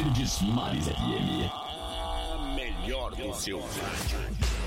Verdes Mares FM. A melhor do seu rádio.